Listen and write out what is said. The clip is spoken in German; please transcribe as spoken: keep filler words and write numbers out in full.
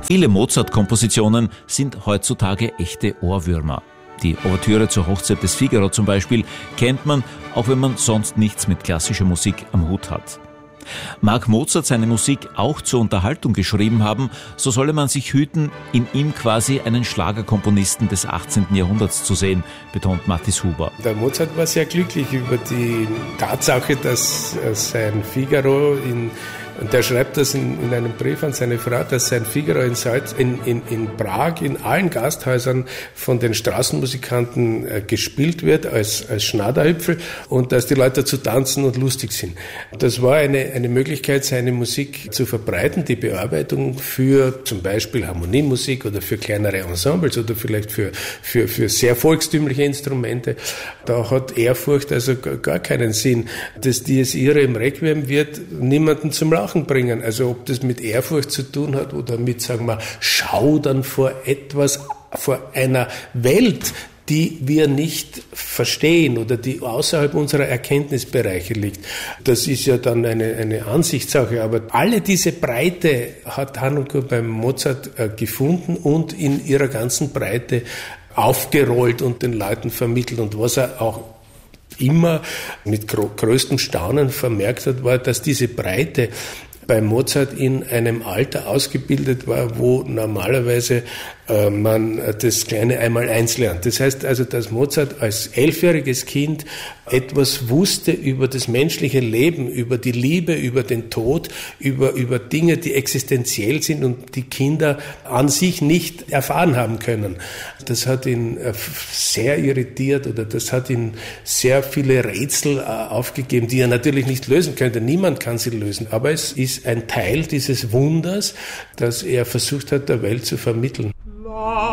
Viele Mozart-Kompositionen sind heutzutage echte Ohrwürmer. Die Ouvertüre zur Hochzeit des Figaro zum Beispiel kennt man, auch wenn man sonst nichts mit klassischer Musik am Hut hat. Mag Mozart seine Musik auch zur Unterhaltung geschrieben haben, so solle man sich hüten, in ihm quasi einen Schlagerkomponisten des achtzehnten Jahrhunderts zu sehen, betont Mathis Huber. Der Mozart war sehr glücklich über die Tatsache, dass sein Figaro in Und der schreibt das in, in einem Brief an seine Frau, dass sein Figaro in, Salz, in, in, in Prag in allen Gasthäusern von den Straßenmusikanten äh, gespielt wird als, als Schnaderhüpfel und dass die Leute dazu tanzen und lustig sind. Das war eine, eine Möglichkeit, seine Musik zu verbreiten, die Bearbeitung für zum Beispiel Harmoniemusik oder für kleinere Ensembles oder vielleicht für, für, für sehr volkstümliche Instrumente. Da hat Ehrfurcht also gar keinen Sinn. Das Dies Irae im Requiem wird niemanden zum Lachen bringen. Also ob das mit Ehrfurcht zu tun hat oder mit, sagen wir, Schaudern vor etwas, vor einer Welt, die wir nicht verstehen oder die außerhalb unserer Erkenntnisbereiche liegt. Das ist ja dann eine, eine Ansichtssache. Aber alle diese Breite hat Hanukka beim Mozart äh, gefunden und in ihrer ganzen Breite aufgerollt und den Leuten vermittelt. Und was er auch immer mit größtem Staunen vermerkt hat, war, dass diese Breite bei Mozart in einem Alter ausgebildet war, wo normalerweise äh, man das kleine Einmaleins lernt. Das heißt also, dass Mozart als elfjähriges Kind etwas wusste über das menschliche Leben, über die Liebe, über den Tod, über, über Dinge, die existenziell sind und die Kinder an sich nicht erfahren haben können. Das hat ihn sehr irritiert oder das hat ihn sehr viele Rätsel aufgegeben, die er natürlich nicht lösen könnte. Niemand kann sie lösen, aber es ist ein Teil dieses Wunders, das er versucht hat, der Welt zu vermitteln.